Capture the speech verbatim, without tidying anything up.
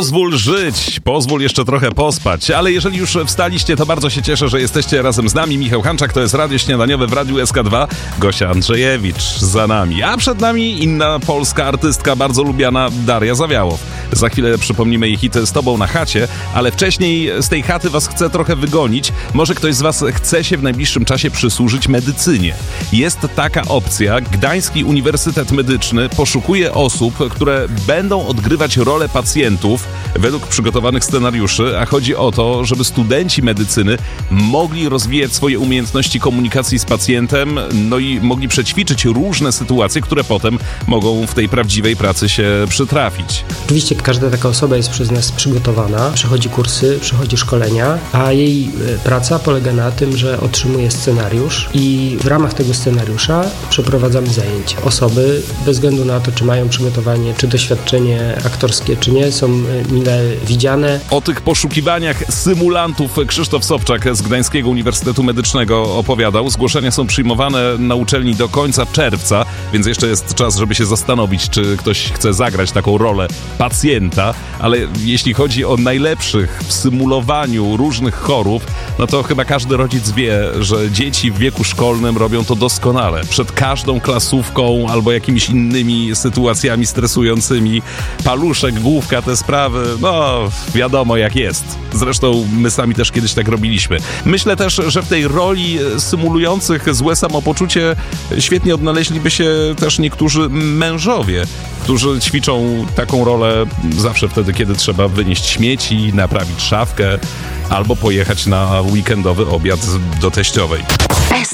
Pozwól żyć, pozwól jeszcze trochę pospać, ale jeżeli już wstaliście, to bardzo się cieszę, że jesteście razem z nami. Michał Hanczak, to jest Radio Śniadaniowe w Radiu S K dwa, Gosia Andrzejewicz za nami, a przed nami inna polska artystka, bardzo lubiana, Daria Zawiałow. Za chwilę przypomnimy jej hity Z tobą na chacie, ale wcześniej z tej chaty was chcę trochę wygonić. Może ktoś z was chce się w najbliższym czasie przysłużyć medycynie. Jest taka opcja. Gdański Uniwersytet Medyczny poszukuje osób, które będą odgrywać rolę pacjentów według przygotowanych scenariuszy, a chodzi o to, żeby studenci medycyny mogli rozwijać swoje umiejętności komunikacji z pacjentem, no i mogli przećwiczyć różne sytuacje, które potem mogą w tej prawdziwej pracy się przytrafić. Oczywiście każda taka osoba jest przez nas przygotowana, przechodzi kursy, przechodzi szkolenia, a jej praca polega na tym, że otrzymuje scenariusz i w ramach tego scenariusza przeprowadzamy zajęcia. Osoby, bez względu na to, czy mają przygotowanie, czy doświadczenie aktorskie, czy nie, są mile widziane. O tych poszukiwaniach symulantów Krzysztof Sobczak z Gdańskiego Uniwersytetu Medycznego opowiadał. Zgłoszenia są przyjmowane na uczelni do końca czerwca, więc jeszcze jest czas, żeby się zastanowić, czy ktoś chce zagrać taką rolę pacjenta, ale jeśli chodzi o najlepszych w symulowaniu różnych chorób, no to chyba każdy rodzic wie, że dzieci w wieku szkolnym robią to doskonale. Przed każdą klasówką albo jakimiś innymi sytuacjami stresującymi. Paluszek, główka, te sprawy, no wiadomo jak jest. Zresztą my sami też kiedyś tak robiliśmy. Myślę też, że w tej roli symulujących złe samopoczucie świetnie odnaleźliby się też niektórzy mężowie, którzy ćwiczą taką rolę zawsze wtedy, kiedy trzeba wynieść śmieci, naprawić szafkę albo pojechać na weekendowy obiad do teściowej. S